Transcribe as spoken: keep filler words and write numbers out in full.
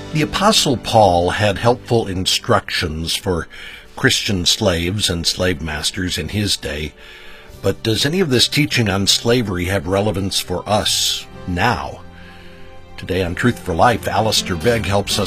The Apostle Paul had helpful instructions for Christian slaves and slave masters in his day, but does any of this teaching on slavery have relevance for us now? Today on Truth for Life, Alistair Begg helps us